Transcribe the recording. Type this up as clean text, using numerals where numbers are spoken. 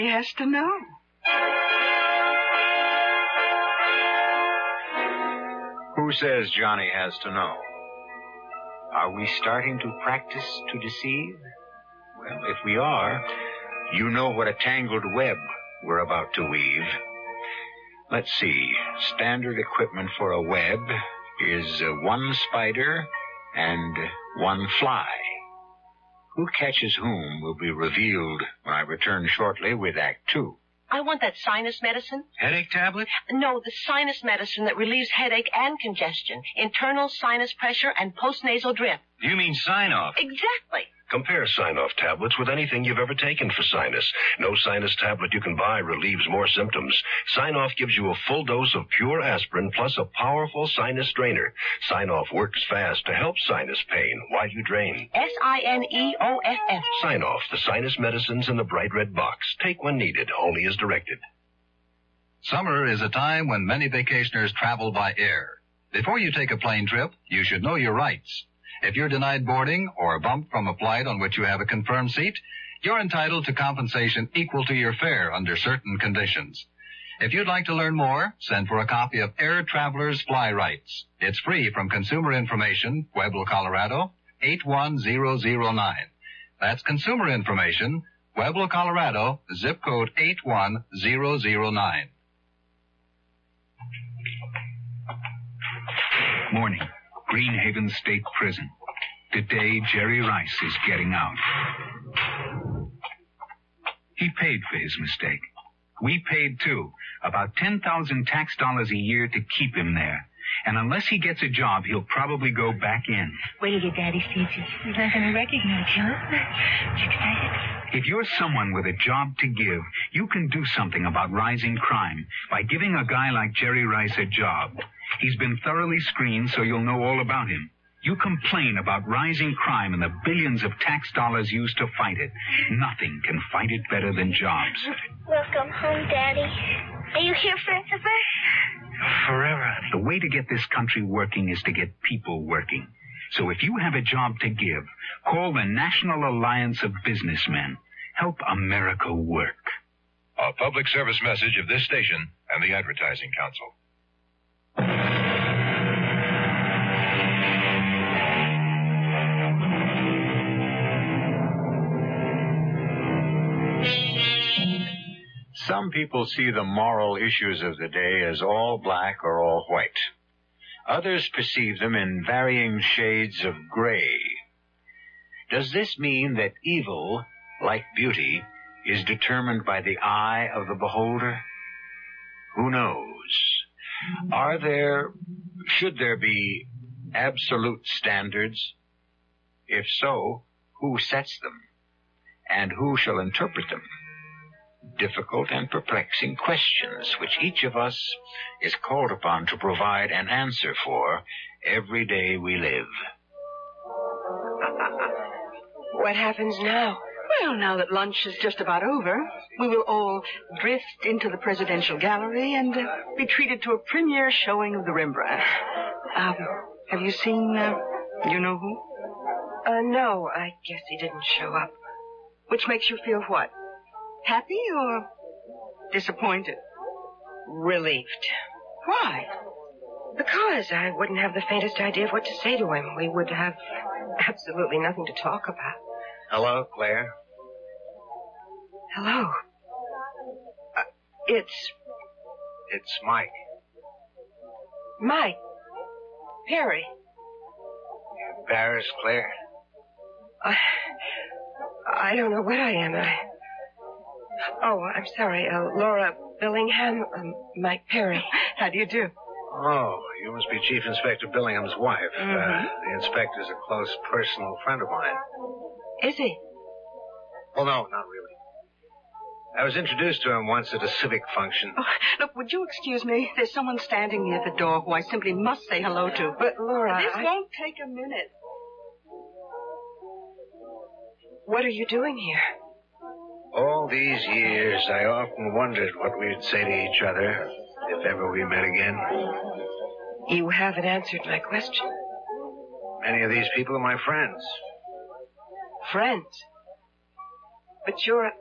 He has to know. Who says Johnny has to know? Are we starting to practice to deceive? Well, if we are, you know what a tangled web we're about to weave. Let's see. Standard equipment for a web is one spider and one fly. Who catches whom will be revealed when I return shortly with Act Two. I want that sinus medicine. Headache tablet? No, the sinus medicine that relieves headache and congestion, internal sinus pressure, and postnasal drip. You mean Sign-Off? Exactly. Compare Sign-Off tablets with anything you've ever taken for sinus. No sinus tablet you can buy relieves more symptoms. Sign-Off gives you a full dose of pure aspirin plus a powerful sinus drainer. Sign-Off works fast to help sinus pain while you drain. Sineoff. Sign-Off, the sinus medicines in the bright red box. Take when needed, only as directed. Summer is a time when many vacationers travel by air. Before you take a plane trip, you should know your rights. If you're denied boarding or bumped from a flight on which you have a confirmed seat, you're entitled to compensation equal to your fare under certain conditions. If you'd like to learn more, send for a copy of Air Traveler's Fly Rights. It's free from Consumer Information, Pueblo, Colorado, 81009. That's Consumer Information, Pueblo, Colorado, zip code 81009. Morning. Greenhaven State Prison. Today, Jerry Rice is getting out. He paid for his mistake. We paid, too. About 10,000 tax dollars a year to keep him there. And unless he gets a job, he'll probably go back in. Wait till your daddy sees you. He's not going to recognize you. You excited? If you're someone with a job to give, you can do something about rising crime by giving a guy like Jerry Rice a job. He's been thoroughly screened, so you'll know all about him. You complain about rising crime and the billions of tax dollars used to fight it. Nothing can fight it better than jobs. Welcome home, Daddy. Are you here forever? Forever, honey. The way to get this country working is to get people working. So if you have a job to give, call the National Alliance of Businessmen. Help America work. A public service message of this station and the Advertising Council. Some people see the moral issues of the day as all black or all white. Others perceive them in varying shades of gray. Does this mean that evil, like beauty, is determined by the eye of the beholder? Who knows? Should there be absolute standards? If so, who sets them? And who shall interpret them? Difficult and perplexing questions which each of us is called upon to provide an answer for every day we live. What happens now? Well, now that lunch is just about over, we will all drift into the presidential gallery and be treated to a premiere showing of the Rembrandt. Have you seen, you know who? No, I guess he didn't show up. Which makes you feel what? Happy or disappointed? Relieved. Why? Because I wouldn't have the faintest idea of what to say to him. We would have absolutely nothing to talk about. Hello, Claire. Hello. It's Mike. Mike. Perry. Embarrassed, Claire? I don't know what I am. Oh, I'm sorry. Laura Billingham, Mike Perry. How do you do? Oh, you must be Chief Inspector Billingham's wife. Mm-hmm. The inspector's a close personal friend of mine. Is he? Well, no, not really. I was introduced to him once at a civic function. Oh, look, would you excuse me? There's someone standing near the door who I simply must say hello to. But, Laura, This won't take a minute. What are you doing here? All these years, I often wondered what we'd say to each other if ever we met again. You haven't answered my question. Many of these people are my friends. Friends? But you're